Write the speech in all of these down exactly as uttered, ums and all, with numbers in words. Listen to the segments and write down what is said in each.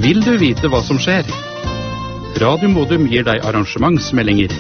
Vil du vite hva som skjer? Radio Modum gir deg arrangementsmeldinger.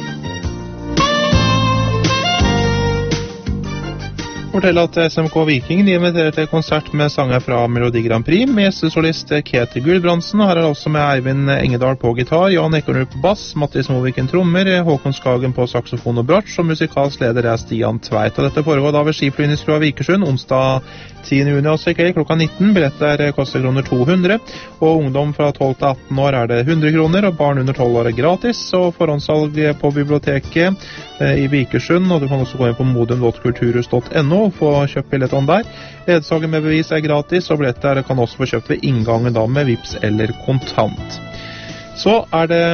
Fortell at S M K Viking inviterer til konsert med sanger fra Melodi Grand Prix, med gjestesolist Ketil Gulbrandsen, og her er også med Eivind Engedal på gitar, Jan Ekornrud på bass, Mattis Moviken trommer, Håkon Skagen på saksofon og bratsj, og musikalsk leder er Stian Tveit. Og dette foregår da ved Skiflyvningsstua Vikersund, onsdag tiende juni også i kveld klokka nitten. Billetter koster kroner to hundre, og ungdom fra tolv til atten år er det hundre kroner, og barn under tolv år er gratis, og forhåndssalg på biblioteket eh, i Vikersund, og du kan også gå inn på modum punktum kulturhus punktum no og få kjøpt billettene der. Ledsagen med bevis er gratis, og billetter kan også få kjøpt ved inngangen da med Vips eller kontant. Så er det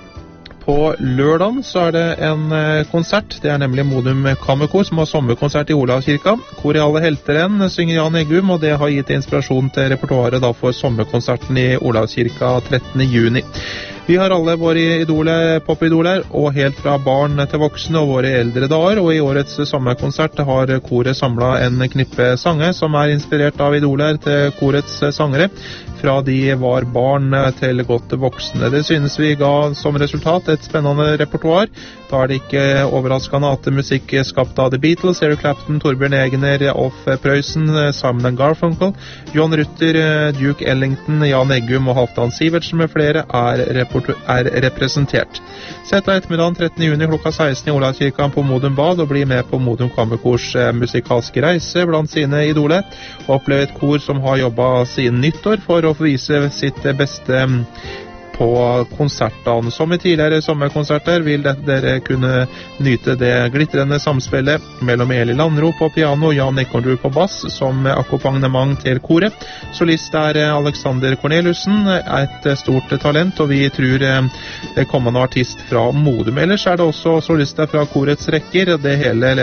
på lørdagen så er det en konsert. Det er nemlig Modum Kammerkor som har sommerkonsert i Olavskirka. Kor i alle helteren synger Jan Eggum, og det har gitt inspirasjon til repertoaret da for sommerkonserten i Olavskirka trettende juni. Vi har alle våre idoler, popidoler, og helt fra barn til voksne og våre eldre dager, og i årets sommerkonsert har koret samlet en knippe sanger som er inspirert av idoler til korets sangere, fra de var barn til godt voksne. Det synes vi ga som resultat et spennende repertoar. Da er det ikke overraskende at musikk skapt av The Beatles, Eric Clapton, Torbjørn Egner, Alf Prøysen, Simon and Garfunkel, John Rutter, Duke Ellington, Jan Eggum og Halvdan Sivertsen med flere er, er representert. Sett deg ettermiddagen trettende juni klokka seksten i Olavskirka på Modum Bad og bli med på Modum Kammerkors musikalske reise blant sine idoler, og oppleve et kor som har jobbet siden nyttår for å få vise sitt beste på konsertene. Som i tidligere sommerkonserter vil dere kunne nyte det glitrende samspillet mellom Eli Landro på piano og Jan Ekornrud på bass som akkompagnement til koret. Solist er Alexander Corneliussen, et stort talent, og vi tror det kommende artist fra Modum. Ellers er det også solister fra korets rekker. Det hele